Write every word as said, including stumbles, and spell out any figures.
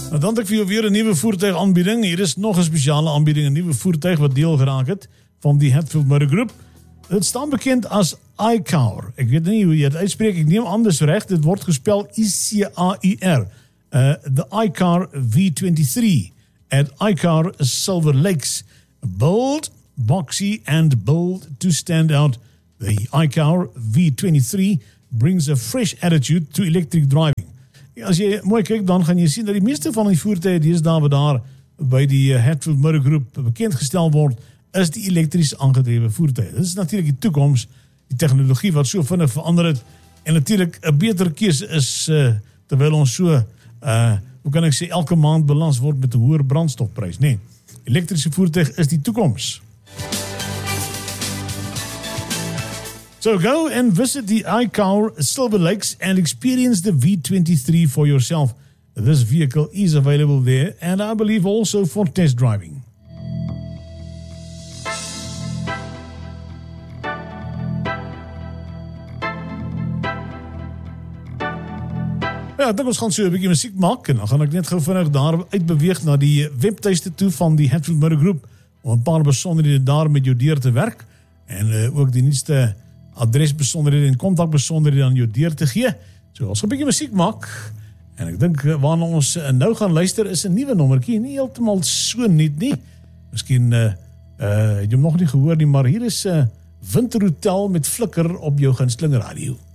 Nou, dan het ek vir jou weer 'n nuwe voertuig aanbieding. Hier is nog 'n spesiale aanbieding, 'n nuwe voertuig wat deel geraak het van die Hatfield Motor Group. Dit staan bekend as iCar. Ek weet nie hoe jy dit uitspreek, ek neem anders reg. Dit word gespel I C A I R. Uh, the iCar V twenty-three at iCar Silver Lakes. Bold, boxy and bold to stand out. The iCar V twenty-three brings a fresh attitude to electric driving. As jy mooi kyk, dan gaan jy sien dat die meeste van die voertuie deesdae wat daar by die Hatfield Motor Group bekendgestel word, is die elektries aangedrewe voertuie. Dit is natuurlik die toekoms, die tegnologie wat so vinnig verander het, en natuurlik 'n beter keuse is, uh, terwyl ons so, uh, hoe kan ek sê, elke maand balans word met 'n hoër brandstofprys. Nee, elektrische voertuig is die toekoms. So go and visit the iCar Silver Lakes and experience the V twenty-three for yourself. This vehicle is available there and I believe also for test driving. Ja, ek dink ons gaan so 'n bietjie musiek maak en dan gaan ek net gou vinnig daar uitbeweeg na die webtuiste toe van die Hatfield Motor Group om 'n paar besonderhede daar met jou deur te werk en uh, ook die nuutste adresbesonderhede en kontakbesonderhede aan jou deur te gee. So ons gaan 'n bietjie musiek maak en ek dink waarna ons nou gaan luister is 'n nuwe nommertjie, nie heeltemal so nuut nie. Miskien uh, uh, het jy hom nog nie gehoor nie, maar hier is 'n uh, Winterhotel met Flikker op jou gunsteling radio.